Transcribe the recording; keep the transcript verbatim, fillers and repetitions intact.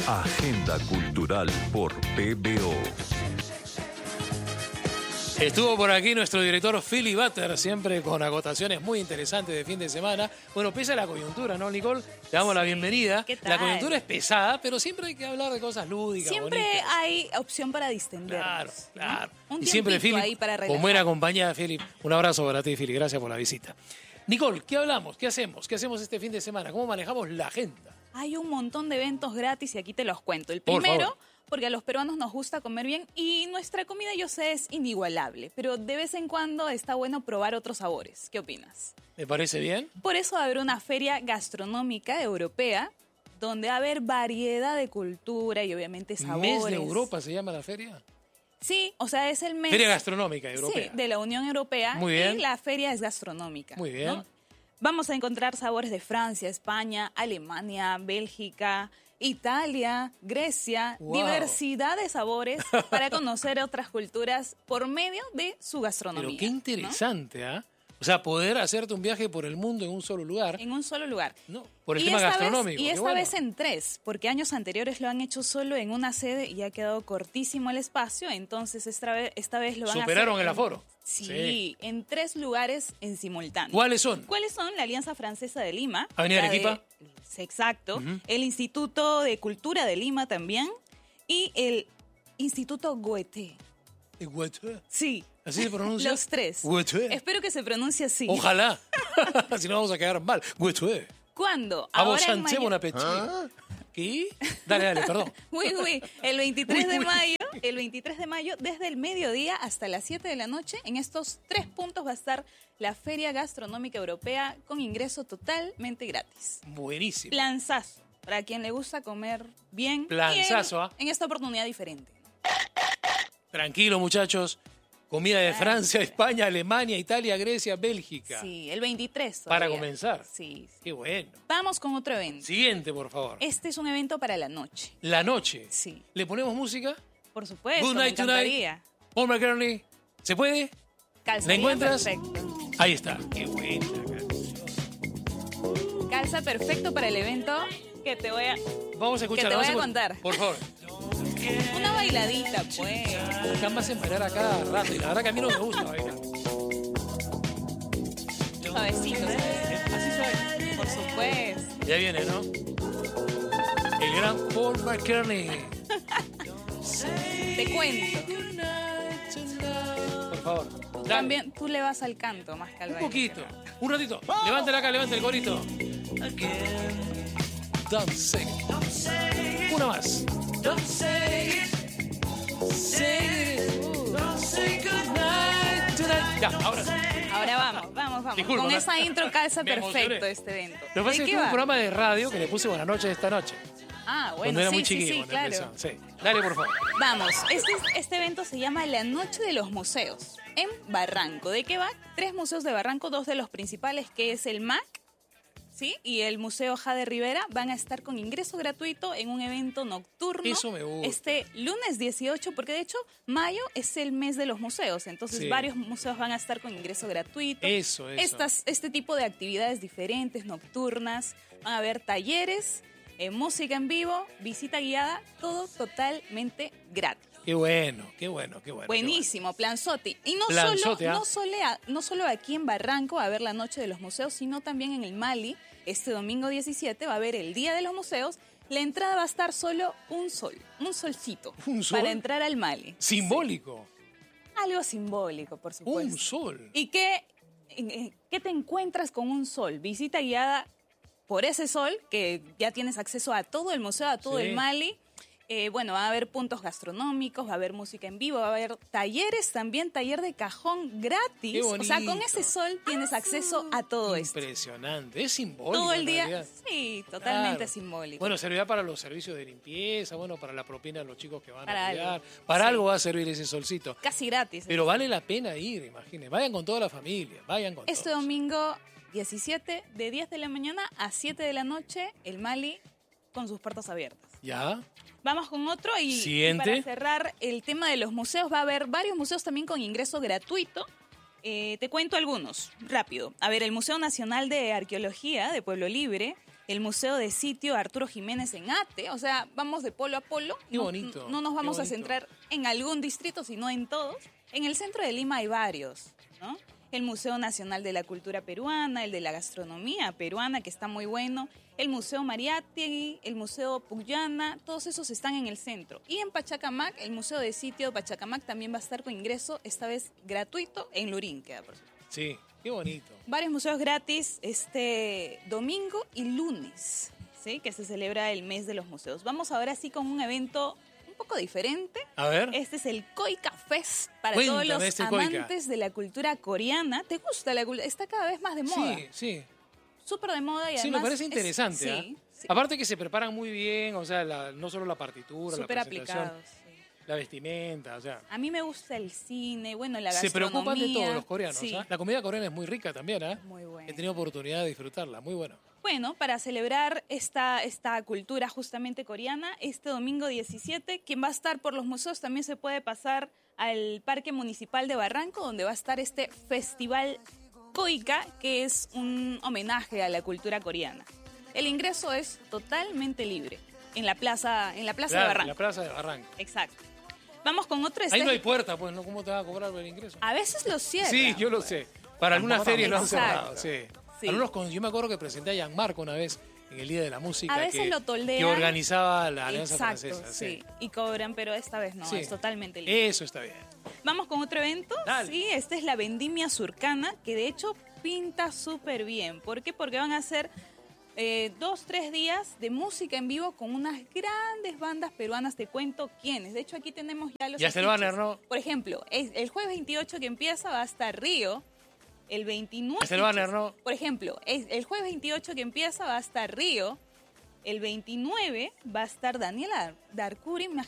Agenda Cultural por P B O. Estuvo por aquí nuestro director Philly Butter, siempre con acotaciones muy interesantes de fin de semana. Bueno, pese a la coyuntura, ¿no, Nicole? Te damos Sí, la bienvenida. ¿qué tal? La coyuntura es pesada, pero siempre hay que hablar de cosas lúdicas, Siempre bonitas. hay opción para distendernos. Claro, ¿no? claro. Un Y siempre tiempito Philip, ahí para con relajar. buena compañía, Philip. Un abrazo para ti, Philip. Gracias por la visita. Nicole, ¿qué hablamos? ¿Qué hacemos? ¿Qué hacemos este fin de semana? ¿Cómo manejamos la agenda? Hay un montón de eventos gratis y aquí te los cuento. El Por primero, favor. porque a los peruanos nos gusta comer bien y nuestra comida, yo sé, es inigualable, pero de vez en cuando está bueno probar otros sabores. ¿Qué opinas? ¿Me parece bien? Por eso va a haber una feria gastronómica europea donde va a haber variedad de cultura y obviamente sabores. ¿Mes de Europa se llama la feria? Sí, o sea, es el mes... Feria Gastronómica Europea. Sí, de la Unión Europea. Muy bien. Y la feria es gastronómica. Muy bien. ¿no? Vamos a encontrar sabores de Francia, España, Alemania, Bélgica, Italia, Grecia, Wow. diversidad de sabores para conocer otras culturas por medio de su gastronomía. Pero qué ¿no? interesante, ¿ah? O sea, poder hacerte un viaje por el mundo en un solo lugar. En un solo lugar. No, por el Y tema esta gastronómico. Vez, y qué esta bueno. vez en tres, porque años anteriores lo han hecho solo en una sede y ha quedado cortísimo el espacio, entonces esta vez, esta vez lo van Superaron a hacer el en- aforo. Sí, Sí. en tres lugares en simultáneo. ¿Cuáles son? ¿Cuáles son? La Alianza Francesa de Lima. Avenida la de- Arequipa. Exacto. Ujú. El Instituto de Cultura de Lima también. Y el Instituto Goethe. Goethe. Sí. ¿Así se pronuncia? Los tres. Goethe. Espero que se pronuncie así. Ojalá. Si no vamos a quedar mal. Goethe. ¿Cuándo? A vos Ahora en chance mayo- bon appétit. ¿Qué? Dale, dale, perdón. Uy, uy, el veintitrés Uy, de uy. mayo, el veintitrés de mayo, desde el mediodía hasta las siete de la noche, en estos tres puntos va a estar la Feria Gastronómica Europea con ingreso totalmente gratis. Buenísimo. Planzazo, para quien le gusta comer bien. Planzazo, y en, ¿ah? en esta oportunidad diferente. Tranquilo, muchachos. Comida de Claro. Francia, España, Alemania, Italia, Grecia, Bélgica. Sí, el veintitrés. Para todavía. comenzar. Sí, sí. Qué bueno. Vamos con otro evento. Siguiente, por favor. Este es un evento para la noche. La noche. Sí, ¿Le ponemos música? por supuesto, Good me Night Tonight. encantaría. Paul McCartney. ¿Se puede? Calzaría encuentras? perfecto. Ahí está. Qué buena canción. Calza perfecto para el evento que te voy a... Vamos a escuchar. te vamos voy a escu- contar. Por favor. Una bailadita, pues. Están más en bailar a cada rato. Y la verdad que a mí no me gusta bailar. Suavecito, ¿sabes? Así se baila. Por supuesto. Ya viene, ¿no? El gran Paul McCartney. Te cuento. Por favor. Dale. También tú le vas al canto más que al Un baile. poquito. Un ratito. Levántela acá, levante el gorito. Don't say it. Una más. Don't say it. Say it. Don't say goodnight tonight. Ya, ahora sí. Ahora vamos, vamos, vamos. Disculpa, Con me- esa intro calza me perfecto emocioné. este evento. Lo que pasa es ¿De que qué tuve un va? programa de radio que le puse Buenas noches esta noche. Ah, Cuando bueno, era sí, muy sí, chiquito. sí, cuando claro. empezó. Sí. Dale, por favor. Vamos, este, este evento se llama La Noche de los Museos, en Barranco. ¿De qué va? Tres museos de Barranco, dos de los principales, que es el M A C, ¿sí? Y el Museo Jade Rivera, van a estar con ingreso gratuito en un evento nocturno. Eso me gusta. Este lunes dieciocho, porque de hecho mayo es el mes de los museos, entonces Sí. varios museos van a estar con ingreso gratuito. Eso, eso. Estas, este tipo de actividades diferentes, nocturnas, van a haber talleres, eh, música en vivo, visita guiada, todo totalmente gratis. Qué bueno, qué bueno, qué bueno. Buenísimo, Planzotti. Y no, Planzotti, solo, ¿ah? no, solo a- no solo aquí en Barranco va a haber la Noche de los Museos, sino también en el Mali. Este domingo diecisiete va a haber el Día de los Museos. La entrada va a estar solo un sol, un solcito, ¿Un sol? para entrar al Mali. Simbólico. Algo simbólico, por supuesto. Un sol. ¿Y qué, en- en- qué te encuentras con un sol? Visita guiada por ese sol, que ya tienes acceso a todo el museo, a todo Sí. el Mali. Eh, bueno, va a haber puntos gastronómicos, va a haber música en vivo, va a haber talleres también, taller de cajón gratis. Qué O sea, con bonito. ese sol tienes acceso a todo esto. Impresionante. Es simbólico. Todo el en día, realidad. sí, totalmente Claro. simbólico. Bueno, servirá para los servicios de limpieza, bueno, para la propina de los chicos que van Para a cuidar. algo. Para Sí. algo va a servir ese solcito. Casi gratis. Pero vale la pena ir, imagínense. Vayan con toda la familia, vayan con Este todos. domingo diecisiete, de diez de la mañana a siete de la noche, el Mali con sus puertas abiertas. ¿Ya? Vamos con otro y, y Siguiente. para cerrar el tema de los museos, va a haber varios museos también con ingreso gratuito. Eh, te cuento algunos, rápido. A ver, el Museo Nacional de Arqueología de Pueblo Libre el Museo de Sitio Arturo Jiménez en Ate, o sea, vamos de polo a polo. Qué no, bonito. No nos vamos qué a bonito. centrar en algún distrito, sino en todos. En el centro de Lima hay varios, ¿no? El Museo Nacional de la Cultura Peruana, el de la Gastronomía Peruana, que está muy bueno, el Museo Mariátegui, el Museo Puyana, todos esos están en el centro. Y en Pachacamac, el Museo de Sitio Pachacamac también va a estar con ingreso, esta vez gratuito, en Lurín, queda por supuesto. Sí, qué bonito. Varios museos gratis este domingo y lunes, ¿sí? Que se celebra el mes de los museos. Vamos ahora sí con un evento un poco diferente. A ver. Este es el Koika Fest para Cuéntame todos los este Koika. amantes de la cultura coreana. ¿Te gusta la cultura? Está cada vez más de moda. Sí, sí. Súper de moda y Sí, además... me parece es- interesante. sí, ¿ah? sí, Aparte que se preparan muy bien, o sea, la- no solo la partitura, súper la presentación, aplicados. sí. la vestimenta, o sea, A mí me gusta el cine, bueno, la se gastronomía. preocupan de todos los coreanos. Sí, ¿ah? La comida coreana es muy rica también, ¿ah? muy bueno. He tenido oportunidad de disfrutarla, muy bueno. Bueno, para celebrar esta, esta cultura justamente coreana, este domingo diecisiete, quien va a estar por los museos también se puede pasar al Parque Municipal de Barranco, donde va a estar este Festival Koika, que es un homenaje a la cultura coreana. El ingreso es totalmente libre en la plaza, en la plaza Claro, de Barranco. la plaza de Barranco. Exacto. Vamos con otro. Este Ahí no hay es- puerta, pues, ¿no? ¿Cómo te va a cobrar el ingreso? A veces lo cierran. Sí, yo lo sé. Para algunas ferias lo han Exacto. cerrado, sí. Sí. Algunos con- yo me acuerdo que presenté a Gianmarco una vez en el Día de la Música. A veces que, lo toldean. que organizaba la Alianza Exacto, Francesa. sí. Y cobran, pero esta vez no, Sí. es totalmente libre. Eso está bien. Vamos con otro evento. Dale. Sí, esta es la Vendimia Surcana, que de hecho pinta súper bien. ¿Por qué? Porque van a ser eh, dos, tres días de música en vivo con unas grandes bandas peruanas. Te cuento quiénes. De hecho, aquí tenemos ya los Ya está el afiches. banner, ¿no? Por ejemplo, es- el jueves veintiocho que empieza va a estar Río. El veintinueve... Ya está el banner, ¿no? Por ejemplo, es- el jueves veintiocho que empieza va a estar Río. El veintinueve va a estar Daniela Darcuri.